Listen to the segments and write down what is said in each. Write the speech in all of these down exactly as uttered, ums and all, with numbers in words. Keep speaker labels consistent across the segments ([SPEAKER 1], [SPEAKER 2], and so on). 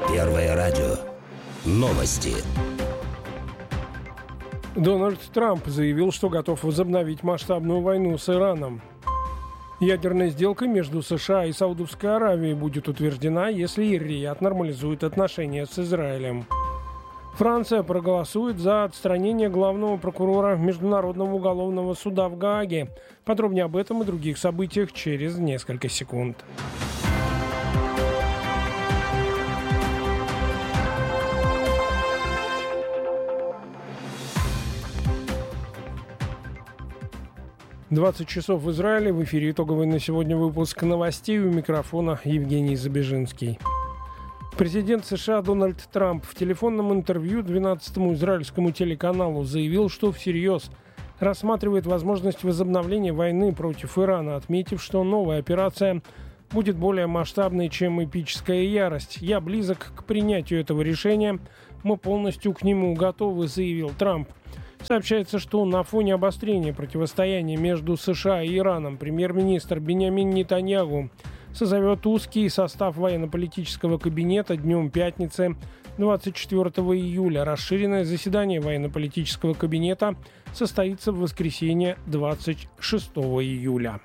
[SPEAKER 1] Первое радио. Новости.
[SPEAKER 2] Дональд Трамп заявил, что готов возобновить масштабную войну с Ираном. Ядерная сделка между США и Саудовской Аравией будет утверждена, если Ир-Рияд нормализует отношения с Израилем. Франция проголосует за отстранение главного прокурора Международного уголовного суда в Гааге. Подробнее об этом и других событиях через несколько секунд. двадцать часов в Израиле. В эфире итоговый на сегодня выпуск новостей. У микрофона Евгений Забежинский. Президент США Дональд Трамп в телефонном интервью двенадцатому израильскому телеканалу заявил, что всерьез рассматривает возможность возобновления войны против Ирана, отметив, что новая операция будет более масштабной, чем эпическая ярость. «Я близок к принятию этого решения. Мы полностью к нему готовы», — заявил Трамп. Сообщается, что на фоне обострения противостояния между США и Ираном премьер-министр Биньямин Нетаньяху созовет узкий состав военно-политического кабинета днем пятницы двадцать четвёртого июля. Расширенное заседание военно-политического кабинета состоится в воскресенье двадцать шестого июля.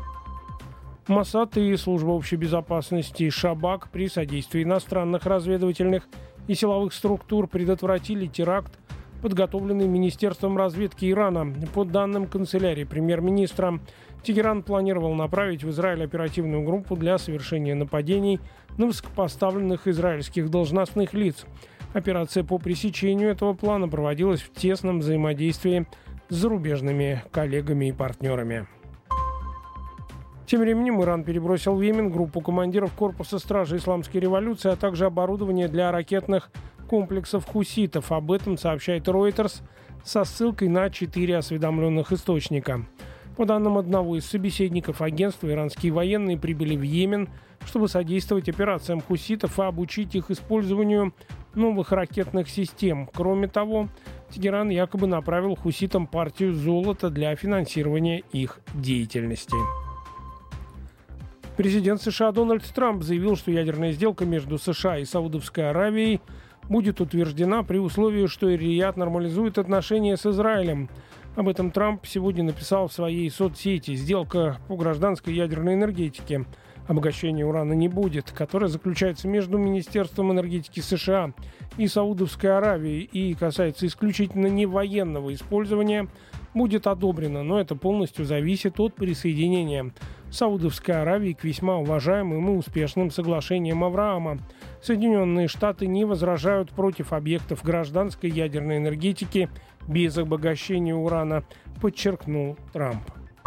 [SPEAKER 2] Моссад и Служба общей безопасности Шабак при содействии иностранных разведывательных и силовых структур предотвратили теракт, подготовленный Министерством разведки Ирана. По данным канцелярии премьер-министра, Тегеран планировал направить в Израиль оперативную группу для совершения нападений на высокопоставленных израильских должностных лиц. Операция по пресечению этого плана проводилась в тесном взаимодействии с зарубежными коллегами и партнерами. Тем временем Иран перебросил в Йемен группу командиров корпуса стражи исламской революции, а также оборудование для ракетных комплексов хуситов. Об этом сообщает Reuters со ссылкой на четыре осведомленных источника. По данным одного из собеседников агентства, иранские военные прибыли в Йемен, чтобы содействовать операциям хуситов и обучить их использованию новых ракетных систем. Кроме того, Тегеран якобы направил хуситам партию золота для финансирования их деятельности. Президент США Дональд Трамп заявил, что ядерная сделка между США и Саудовской Аравией будет утверждена при условии, что Ир-Рияд нормализует отношения с Израилем. Об этом Трамп сегодня написал в своей соцсети. Сделка по гражданской ядерной энергетике, обогащения урана не будет, которая заключается между Министерством энергетики США и Саудовской Аравией и касается исключительно невоенного использования, будет одобрена, но это полностью зависит от присоединения Саудовской Аравии к весьма уважаемым и успешным соглашениям Авраама. Соединенные Штаты не возражают против объектов гражданской ядерной энергетики без обогащения урана, подчеркнул Трамп.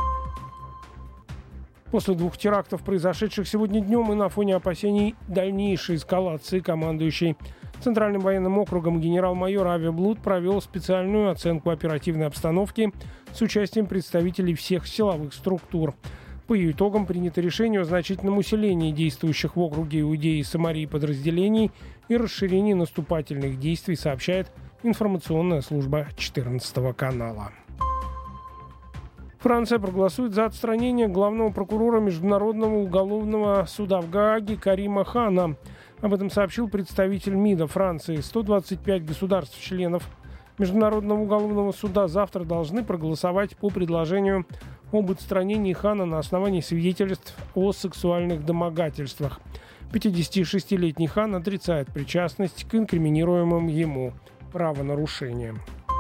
[SPEAKER 2] После двух терактов, произошедших сегодня днем, и на фоне опасений дальнейшей эскалации, командующий Центральным военным округом генерал-майор Ави Блуд провел специальную оценку оперативной обстановки с участием представителей всех силовых структур. По ее итогам принято решение о значительном усилении действующих в округе Иудеи и Самарии подразделений и расширении наступательных действий, сообщает информационная служба четырнадцатого канала. Франция проголосует за отстранение главного прокурора Международного уголовного суда в Гааге Карима Хана. Об этом сообщил представитель МИДа Франции. сто двадцать пять государств-членов Международного уголовного суда завтра должны проголосовать по предложению об отстранении Хана на основании свидетельств о сексуальных домогательствах. пятидесятишестилетний Хан отрицает причастность к инкриминируемым ему правонарушениям.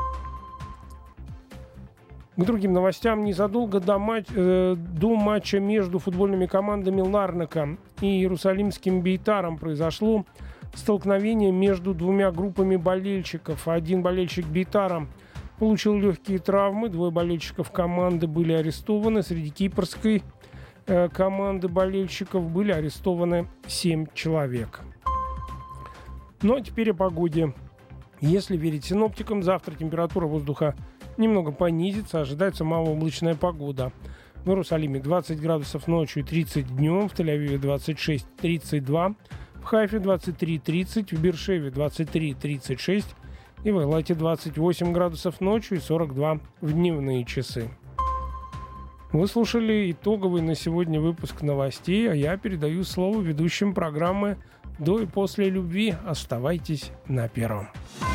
[SPEAKER 2] К другим новостям. Незадолго до, матч, э, до матча между футбольными командами Ларнака и Иерусалимским Бейтаром произошло столкновение между двумя группами болельщиков. Один болельщик Бейтара получил легкие травмы, двое болельщиков команды были арестованы. Среди кипрской э, команды болельщиков были арестованы семь человек. Ну а теперь о погоде. Если верить синоптикам, завтра температура воздуха немного понизится, ожидается малооблачная погода. В Иерусалиме двадцать градусов ночью и тридцать днем, в Тель-Авиве двадцать шесть - тридцать два, в Хайфе двадцать три - тридцать, в Беэр-Шеве двадцать три - тридцать шесть и в Эйлате двадцать восемь градусов ночью и сорок два в дневные часы. Вы слушали итоговый на сегодня выпуск новостей, а я передаю слово ведущим программы «До и после любви». Оставайтесь на Первом.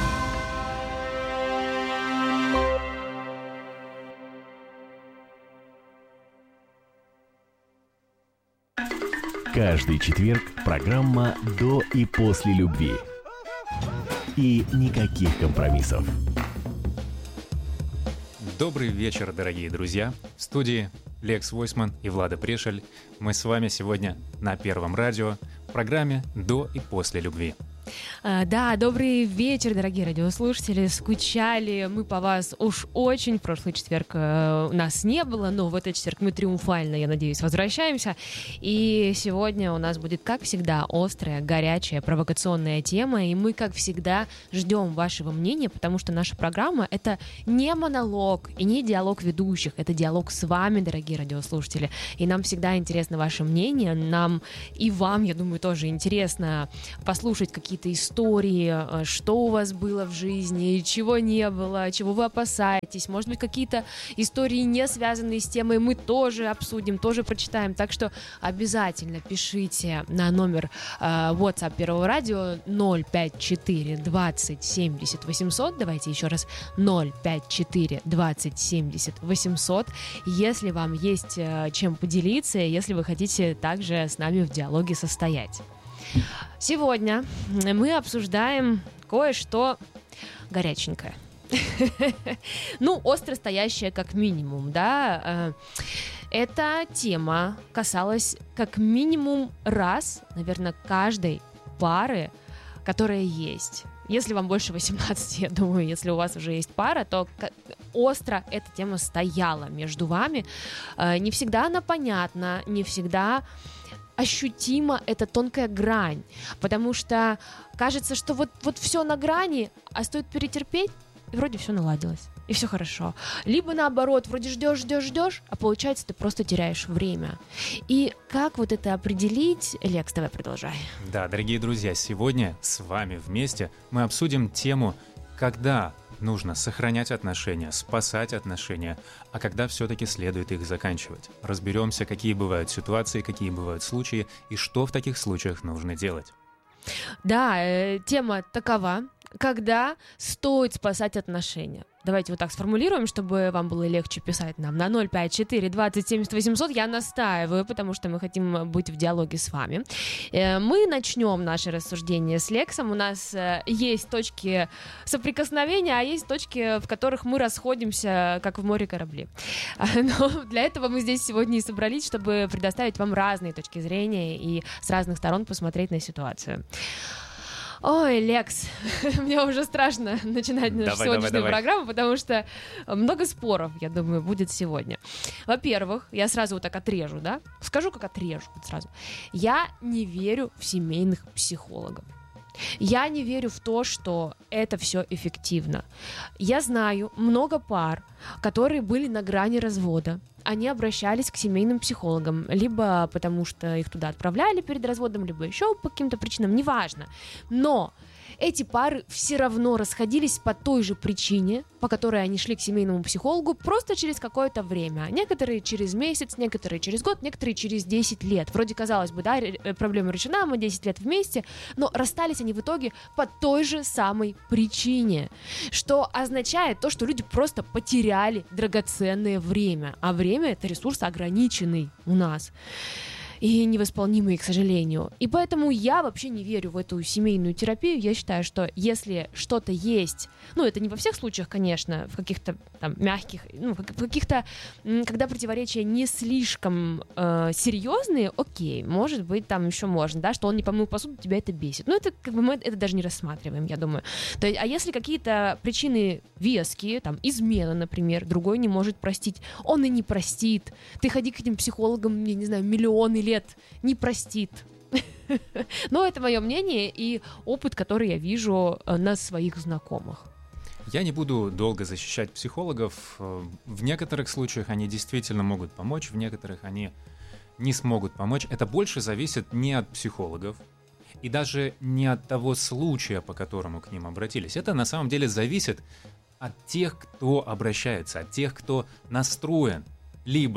[SPEAKER 3] Каждый четверг программа «До и после любви». И никаких компромиссов.
[SPEAKER 4] Добрый вечер, дорогие друзья. В студии Лекс Войсман и Влада Прешель. Мы с вами сегодня на Первом радио в программе «До и после любви».
[SPEAKER 5] Да, добрый вечер, дорогие радиослушатели. Скучали мы по вас уж очень. В прошлый четверг э, нас не было, но в этот четверг мы триумфально, я надеюсь, возвращаемся. И сегодня у нас будет, как всегда, острая, горячая, провокационная тема. И мы, как всегда, ждем вашего мнения, потому что наша программа — это не монолог и не диалог ведущих. Это диалог с вами, дорогие радиослушатели. И нам всегда интересно ваше мнение. Нам и вам, я думаю, тоже интересно послушать какие-то истории, что у вас было в жизни, чего не было, чего вы опасаетесь. Может быть, какие-то истории, не связанные с темой, мы тоже обсудим, тоже прочитаем. Так что обязательно пишите на номер э, WhatsApp Первого радио ноль пять четыре двадцать семьдесят восемьсот. Давайте еще раз: ноль пять четыре двадцать семьдесят восемьсот. Если вам есть э, чем поделиться, если вы хотите также с нами в диалоге состоять. Сегодня мы обсуждаем кое-что горяченькое. Ну, остро стоящее как минимум, да. Эта тема касалась как минимум раз, наверное, каждой пары, которая есть. Если вам больше восемнадцати, я думаю, если у вас уже есть пара, то остро эта тема стояла между вами. Не всегда она понятна, не всегда ощутимо эта тонкая грань, потому что кажется, что вот, вот все на грани, а стоит перетерпеть, и вроде все наладилось, и все хорошо. Либо наоборот, вроде ждешь, ждешь, ждешь, а получается, ты просто теряешь время. И как вот это определить? Лекс, давай продолжай.
[SPEAKER 4] Да, дорогие друзья, сегодня с вами вместе мы обсудим тему, когда нужно сохранять отношения, спасать отношения, а когда все-таки следует их заканчивать. Разберемся, какие бывают ситуации, какие бывают случаи и что в таких случаях нужно делать.
[SPEAKER 5] Да, э, тема такова, когда стоит спасать отношения. Давайте вот так сформулируем, чтобы вам было легче писать нам на ноль пять четыре двадцать семьдесят восемьсот. Я настаиваю, потому что мы хотим быть в диалоге с вами. Мы начнем наше рассуждение с Лексом. У нас есть точки соприкосновения, а есть точки, в которых мы расходимся, как в море корабли. Но для этого мы здесь сегодня и собрались, чтобы предоставить вам разные точки зрения и с разных сторон посмотреть на ситуацию. Ой, Лекс, мне уже страшно начинать нашу
[SPEAKER 4] давай,
[SPEAKER 5] сегодняшнюю
[SPEAKER 4] давай, давай.
[SPEAKER 5] программу, потому что много споров, я думаю, будет сегодня. Во-первых, я сразу вот так отрежу, да? Скажу, как отрежу вот сразу. Я не верю в семейных психологов. Я не верю в то, что это все эффективно. Я знаю много пар, которые были на грани развода. Они обращались к семейным психологам, либо потому что их туда отправляли перед разводом, либо еще по каким-то причинам, неважно. Но эти пары все равно расходились по той же причине, по которой они шли к семейному психологу, просто через какое-то время. Некоторые через месяц, некоторые через год, некоторые через десять лет. Вроде, казалось бы, да, проблема решена, мы десять лет вместе, но расстались они в итоге по той же самой причине, что означает то, что люди просто потеряли драгоценное время, а время — это ресурс ограниченный у нас и невосполнимые, к сожалению. И поэтому я вообще не верю в эту семейную терапию. Я считаю, что если что-то есть, ну, это не во всех случаях, конечно, в каких-то там мягких, ну, в каких-то, когда противоречия не слишком э, серьезные, окей, может быть, там еще можно, да, что он не помыл посуду, тебя это бесит. Ну, это как бы мы это даже не рассматриваем, я думаю. То есть, а если какие-то причины веские, там, измена, например, другой не может простить, он и не простит. Ты ходи к этим психологам, я не знаю, миллионы лет, не простит. Но это мое мнение и опыт, который я вижу на своих знакомых.
[SPEAKER 4] Я не буду долго защищать психологов. В некоторых случаях они действительно могут помочь, в некоторых они не смогут помочь. Это больше зависит не от психологов и даже не от того случая, по которому к ним обратились. Это на самом деле зависит от тех, кто обращается, от тех, кто настроен либо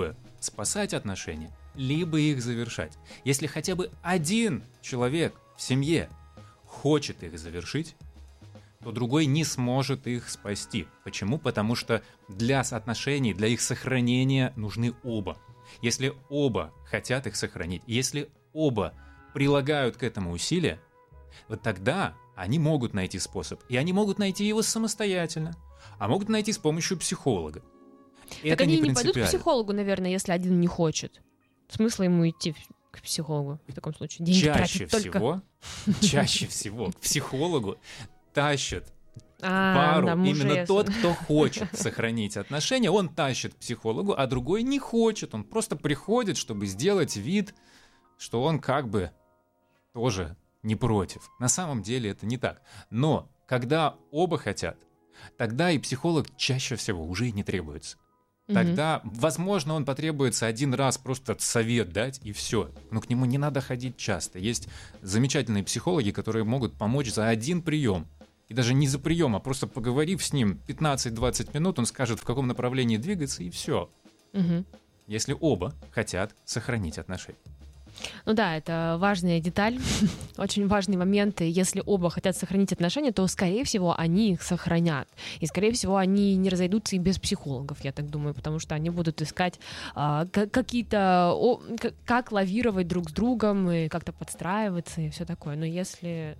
[SPEAKER 4] спасать отношения, либо их завершать. Если хотя бы один человек в семье хочет их завершить, то другой не сможет их спасти. Почему? Потому что для отношений, для их сохранения нужны оба. Если оба хотят их сохранить, если оба прилагают к этому усилия, вот тогда они могут найти способ. И они могут найти его самостоятельно, а могут найти с помощью психолога.
[SPEAKER 5] Так
[SPEAKER 4] Это
[SPEAKER 5] они
[SPEAKER 4] не
[SPEAKER 5] не пойдут к
[SPEAKER 4] принципиально.
[SPEAKER 5] психологу, наверное, если один не хочет. Смысла ему идти к психологу в таком случае? Деньги
[SPEAKER 4] Чаще
[SPEAKER 5] тратить только...
[SPEAKER 4] всего, чаще всего к психологу тащит
[SPEAKER 5] А,
[SPEAKER 4] пару
[SPEAKER 5] да, мужа
[SPEAKER 4] именно
[SPEAKER 5] я
[SPEAKER 4] тот,
[SPEAKER 5] с-
[SPEAKER 4] кто хочет сохранить отношения, он тащит к психологу, а другой не хочет. Он просто приходит, чтобы сделать вид, что он как бы тоже не против. На самом деле это не так. Но когда оба хотят, тогда и психолог чаще всего уже и не требуется.
[SPEAKER 5] Мгм.
[SPEAKER 4] Тогда, возможно, он потребуется один раз просто совет дать, и все. Но к нему не надо ходить часто. Есть замечательные психологи, которые могут помочь за один прием. И даже не за прием, а просто поговорив с ним пятнадцать-двадцать минут, он скажет, в каком направлении двигаться, и все.
[SPEAKER 5] Мгм.
[SPEAKER 4] Если оба хотят сохранить отношения.
[SPEAKER 5] Ну да, это важная деталь, очень важный момент. И если оба хотят сохранить отношения, то, скорее всего, они их сохранят. И, скорее всего, они не разойдутся и без психологов, я так думаю, потому что они будут искать а, к- какие-то... о, к- как лавировать друг с другом и как-то подстраиваться и все такое. Но если...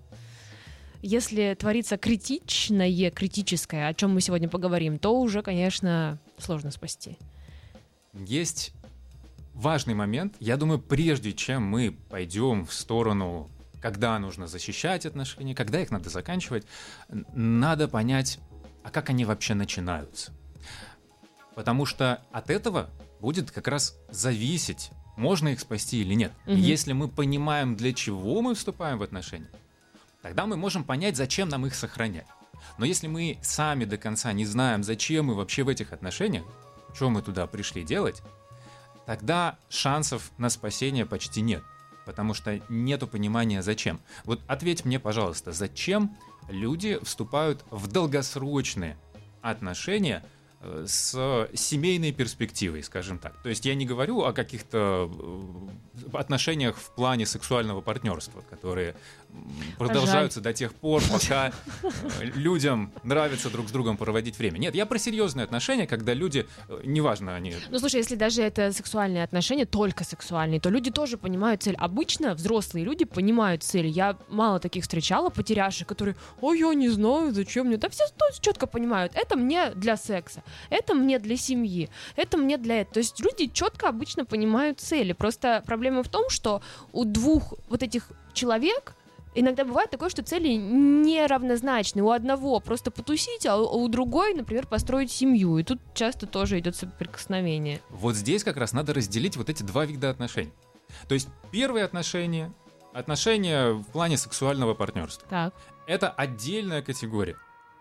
[SPEAKER 5] Если творится критичное, критическое, о чем мы сегодня поговорим, то уже, конечно, сложно спасти.
[SPEAKER 4] Есть важный момент. Я думаю, прежде чем мы пойдем в сторону, когда нужно защищать отношения, когда их надо заканчивать, н- надо понять, а как они вообще начинаются. Потому что от этого будет как раз зависеть, можно их спасти или нет. И
[SPEAKER 5] Мгм.
[SPEAKER 4] если мы понимаем, для чего мы вступаем в отношения, тогда мы можем понять, зачем нам их сохранять. Но если мы сами до конца не знаем, зачем мы вообще в этих отношениях, что мы туда пришли делать, тогда шансов на спасение почти нет. Потому что нету понимания, зачем. Вот ответь мне, пожалуйста, зачем люди вступают в долгосрочные отношения э, с семейной перспективой, скажем так. То есть я не говорю о каких-то э, отношениях в плане сексуального партнерства, которые м, продолжаются до тех пор, пока э, людям нравится друг с другом проводить время. Нет, я про серьезные отношения, когда люди, э, неважно, они...
[SPEAKER 5] Ну, слушай, если даже это сексуальные отношения, только сексуальные, то люди тоже понимают цель. Обычно взрослые люди понимают цель. Я мало таких встречала, потеряшек, которые, ой, я не знаю, зачем мне. Да все четко понимают. Это мне для секса, это мне для семьи, это мне для этого. То есть люди четко обычно понимают цели. Просто проблема в том, что у двух вот этих человек иногда бывает такое, что цели неравнозначны. У одного просто потусить, а у у другой, например, построить семью. И тут часто тоже идет соприкосновение.
[SPEAKER 4] Вот здесь как раз надо разделить вот эти два вида отношений. То есть первые отношения, отношения в плане сексуального партнерства,
[SPEAKER 5] Так.
[SPEAKER 4] это отдельная категория.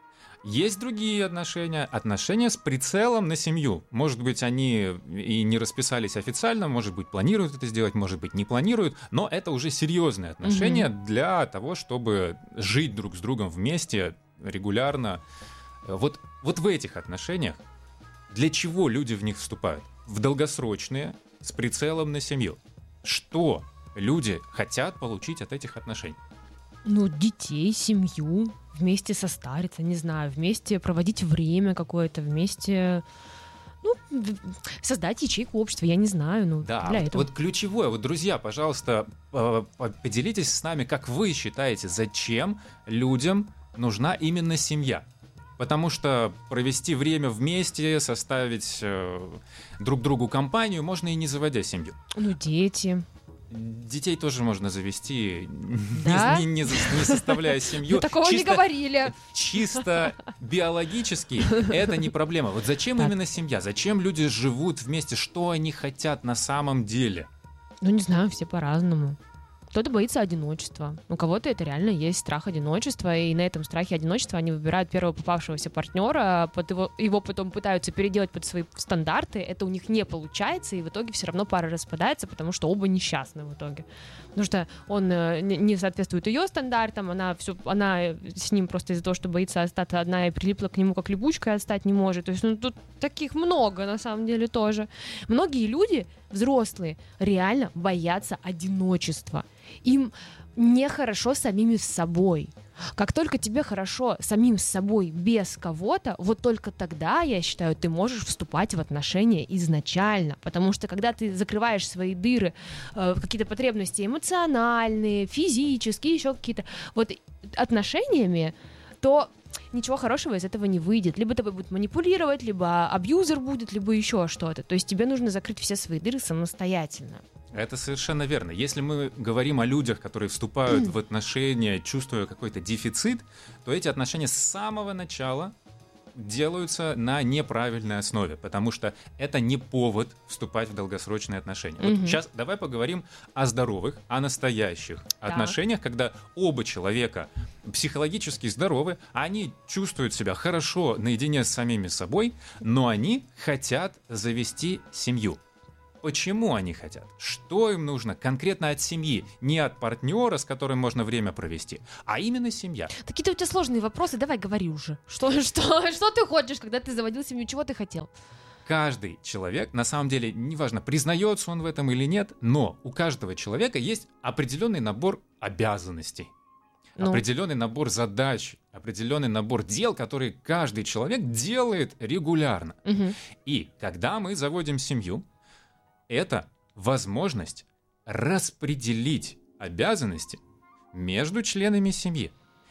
[SPEAKER 4] Есть другие отношения, отношения с прицелом на семью. Может быть, они и не расписались официально, может быть, планируют это сделать, может быть, не планируют, но это уже серьезные отношения для того, чтобы жить друг с другом вместе регулярно. Вот, вот в этих отношениях для чего люди в них вступают? В долгосрочные, с прицелом на семью. Что люди хотят получить от этих отношений?
[SPEAKER 5] Ну, детей, семью, вместе состариться, не знаю, вместе проводить время какое-то, вместе, ну, в- создать ячейку общества, я не знаю, ну,
[SPEAKER 4] Да,
[SPEAKER 5] для
[SPEAKER 4] вот,
[SPEAKER 5] этого.
[SPEAKER 4] вот ключевое. Вот, друзья, пожалуйста, э, по- поделитесь с нами, как вы считаете, зачем людям нужна именно семья? Потому что провести время вместе, составить э, друг другу компанию можно и не заводя семью.
[SPEAKER 5] Ну, дети.
[SPEAKER 4] Детей тоже можно завести, не-
[SPEAKER 5] Да?
[SPEAKER 4] не, не за- не составляя семью.
[SPEAKER 5] Мы такого не
[SPEAKER 4] Чисто-
[SPEAKER 5] говорили.
[SPEAKER 4] Чисто биологически это не проблема. Вот зачем
[SPEAKER 5] Так.
[SPEAKER 4] именно семья? Зачем люди живут вместе? Что они хотят на самом деле?
[SPEAKER 5] Ну, не знаю, все по-разному. Кто-то боится одиночества. У кого-то это реально есть страх одиночества, и на этом страхе одиночества они выбирают первого попавшегося партнера, под его, его потом пытаются переделать под свои стандарты, это у них не получается, и в итоге все равно пара распадается, потому что оба несчастны в итоге. Потому что он не соответствует ее стандартам, она, все, она с ним просто из-за того, что боится остаться одна и прилипла к нему как липучка, и отстать не может. То есть ну, тут таких много на самом деле тоже. Многие люди, взрослые, реально боятся одиночества. Им нехорошо самими с собой. Как только тебе хорошо самим с собой без кого-то, вот только тогда, я считаю, ты можешь вступать в отношения изначально. Потому что когда ты закрываешь свои дыры, э, какие-то потребности эмоциональные, физические, еще какие-то, вот отношениями, то ничего хорошего из этого не выйдет. Либо тобой будут манипулировать, либо абьюзер будет, либо еще что-то. То есть тебе нужно закрыть все свои дыры самостоятельно.
[SPEAKER 4] Это совершенно верно. Если мы говорим о людях, которые вступают в отношения, чувствуя какой-то дефицит, то эти отношения с самого начала делаются на неправильной основе, потому что это не повод вступать в долгосрочные отношения. Вот
[SPEAKER 5] Мгм.
[SPEAKER 4] сейчас давай поговорим о здоровых, о настоящих
[SPEAKER 5] Так.
[SPEAKER 4] отношениях, когда оба человека психологически здоровы, они чувствуют себя хорошо наедине с самими собой, но они хотят завести семью. Почему они хотят? Что им нужно конкретно от семьи? Не от партнера, с которым можно время провести, а именно семья.
[SPEAKER 5] Какие-то у тебя сложные вопросы, давай говори уже. Что, что, что ты хочешь, когда ты заводил семью, чего ты хотел?
[SPEAKER 4] Каждый человек, на самом деле, неважно, признается он в этом или нет, но у каждого человека есть определенный набор обязанностей,
[SPEAKER 5] Ну.
[SPEAKER 4] определенный набор задач, определенный набор дел, которые каждый человек делает регулярно.
[SPEAKER 5] Мгм.
[SPEAKER 4] И когда мы заводим семью, это возможность распределить обязанности между членами семьи.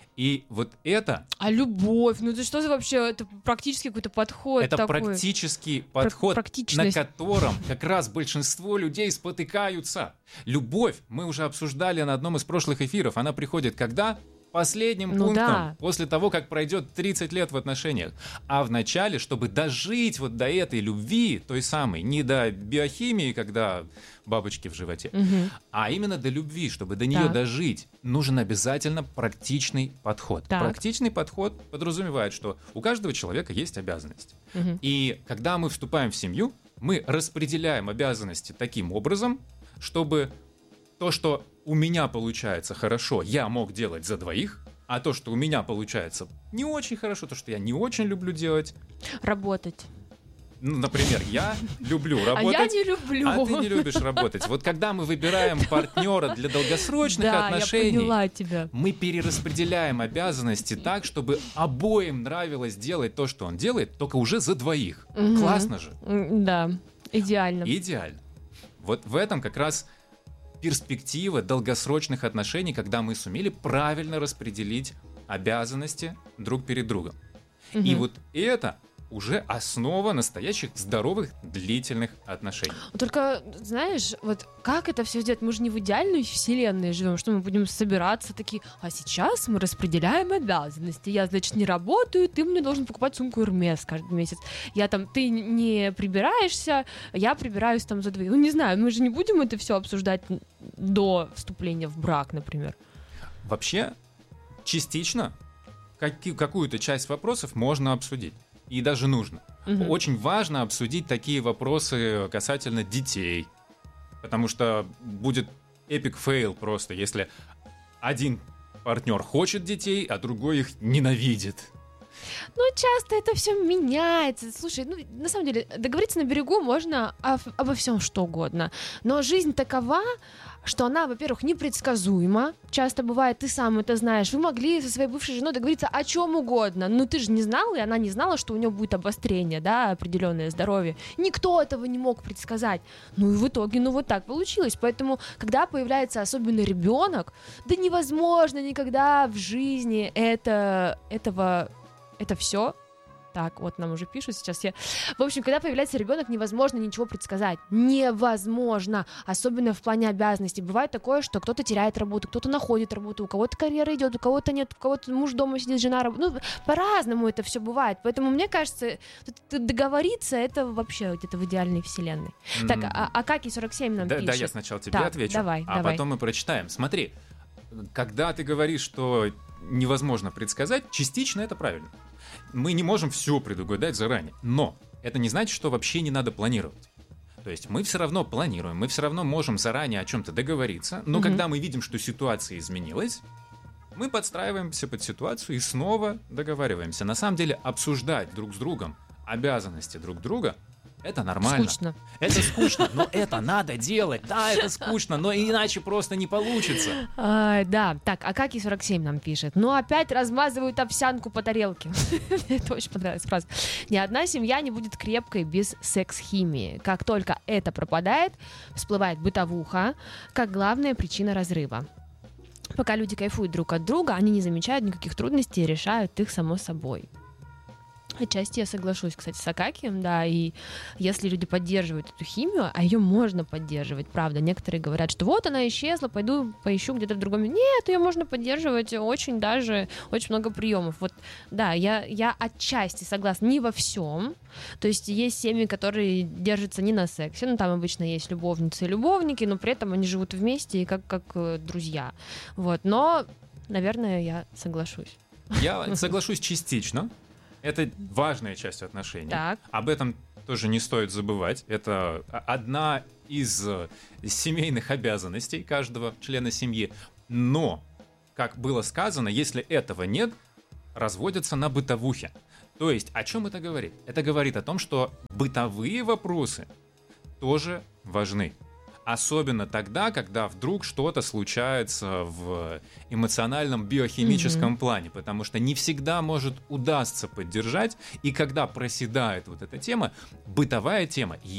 [SPEAKER 4] И вот это,
[SPEAKER 5] А любовь, ну это что за вообще, это практически какой-то подход
[SPEAKER 4] это
[SPEAKER 5] такой.
[SPEAKER 4] практический подход, на
[SPEAKER 5] практичность.
[SPEAKER 4] котором как раз большинство людей спотыкаются. Любовь, мы уже обсуждали на одном из прошлых эфиров, она приходит когда? Последним
[SPEAKER 5] Ну
[SPEAKER 4] пунктом,
[SPEAKER 5] да.
[SPEAKER 4] после того, как пройдет тридцать лет в отношениях. А в начале, чтобы дожить вот до этой любви, той самой, не до биохимии, когда бабочки в животе,
[SPEAKER 5] Мгм.
[SPEAKER 4] а именно до любви, чтобы до нее
[SPEAKER 5] Так.
[SPEAKER 4] дожить, нужен обязательно практичный подход.
[SPEAKER 5] Так.
[SPEAKER 4] Практичный подход подразумевает, что у каждого человека есть обязанность.
[SPEAKER 5] Мгм.
[SPEAKER 4] И когда мы вступаем в семью, мы распределяем обязанности таким образом, чтобы то, что у меня получается хорошо, я мог делать за двоих, а то, что у меня получается не очень хорошо, то, что я не очень люблю делать,
[SPEAKER 5] Работать.
[SPEAKER 4] ну, например, я люблю
[SPEAKER 5] А
[SPEAKER 4] работать,
[SPEAKER 5] я не люблю.
[SPEAKER 4] а ты не любишь работать. Вот когда мы выбираем партнера для долгосрочных
[SPEAKER 5] Да,
[SPEAKER 4] отношений,
[SPEAKER 5] я поняла тебя.
[SPEAKER 4] мы перераспределяем обязанности так, чтобы обоим нравилось делать то, что он делает, только уже за двоих.
[SPEAKER 5] Мгм.
[SPEAKER 4] Классно же.
[SPEAKER 5] М, Да, идеально.
[SPEAKER 4] Идеально. Вот в этом как раз перспектива долгосрочных отношений, когда мы сумели правильно распределить обязанности друг перед другом. И
[SPEAKER 5] Мгм.
[SPEAKER 4] вот это уже основа настоящих здоровых длительных отношений.
[SPEAKER 5] Только, знаешь, вот как это все сделать? Мы же не в идеальной вселенной живем, что мы будем собираться такие, а сейчас мы распределяем обязанности. Я, значит, не работаю, ты мне должен покупать сумку Hermes каждый месяц. Я там, ты не прибираешься, я прибираюсь там за двоих. Ну, не знаю, мы же не будем это все обсуждать до вступления в брак, например.
[SPEAKER 4] Вообще, частично каки- какую-то часть вопросов можно обсудить. И даже нужно.
[SPEAKER 5] Мгм.
[SPEAKER 4] Очень важно обсудить такие вопросы касательно детей. Потому что будет эпик фейл просто, если один партнер хочет детей, а другой их ненавидит.
[SPEAKER 5] Ну, часто это все меняется. Слушай, ну, на самом деле, договориться на берегу можно о- обо всем что угодно. Но жизнь такова, что она, во-первых, непредсказуема. Часто бывает, ты сам это знаешь. Вы могли со своей бывшей женой договориться о чем угодно. Но ты же не знал, и она не знала, что у нее будет обострение, да, определенное здоровье. Никто этого не мог предсказать. Ну и в итоге, ну вот так получилось. Поэтому, когда появляется особенно ребенок, да невозможно никогда в жизни это, этого, это все Так, вот нам уже пишут сейчас. Я... В общем, когда появляется ребенок, невозможно ничего предсказать. Невозможно. Особенно в плане обязанностей. Бывает такое, что кто-то теряет работу, кто-то находит работу, у кого-то карьера идет, у кого-то нет, у кого-то муж дома сидит, жена работает. Ну, по-разному это все бывает. Поэтому, мне кажется, договориться — это вообще где-то в идеальной вселенной. Mm-hmm. Так, а Акаки сорок семь нам
[SPEAKER 4] да,
[SPEAKER 5] пишет.
[SPEAKER 4] Да, я сначала тебе
[SPEAKER 5] так,
[SPEAKER 4] отвечу,
[SPEAKER 5] давай,
[SPEAKER 4] а
[SPEAKER 5] давай.
[SPEAKER 4] потом мы прочитаем. Смотри, когда ты говоришь, что невозможно предсказать, частично это правильно. Мы не можем все предугадать заранее, но это не значит, что вообще не надо планировать. То есть мы все равно планируем, мы все равно можем заранее о чем-то договориться, но mm-hmm. когда мы видим, что ситуация изменилась, мы подстраиваемся под ситуацию и снова договариваемся. На самом деле обсуждать друг с другом обязанности друг друга — это нормально.
[SPEAKER 5] Скучно.
[SPEAKER 4] Это скучно, но это надо делать. Да, это скучно, но иначе просто не получится.
[SPEAKER 5] А, да, так, Акаки сорок семь нам пишет. Ну, опять размазывают овсянку по тарелке. Это очень понравилась фраза. Ни одна семья не будет крепкой без секс-химии. Как только это пропадает, всплывает бытовуха, как главная причина разрыва. Пока люди кайфуют друг от друга, они не замечают никаких трудностей и решают их само собой. Отчасти я соглашусь, кстати, с Акакием, да, и если люди поддерживают эту химию, а ее можно поддерживать, правда, некоторые говорят, что вот она исчезла, пойду поищу где-то в другом месте. Нет, ее можно поддерживать очень даже, очень много приемов. Вот, да, я, я отчасти согласна, не во всем, то есть есть семьи, которые держатся не на сексе, ну, там обычно есть любовницы и любовники, но при этом они живут вместе и как, как друзья, вот, но, наверное, я соглашусь.
[SPEAKER 4] Я соглашусь частично. Это важная часть отношений.
[SPEAKER 5] Так.
[SPEAKER 4] Об этом тоже не стоит забывать. Это одна из семейных обязанностей каждого члена семьи. Но, как было сказано, если этого нет, разводятся на бытовухе. То есть, о чем это говорит? Это говорит о том, что бытовые вопросы тоже важны. Особенно тогда, когда вдруг что-то случается в эмоциональном, биохимическом mm-hmm. плане, потому что не всегда может удастся поддержать, и когда проседает вот эта тема, бытовая тема,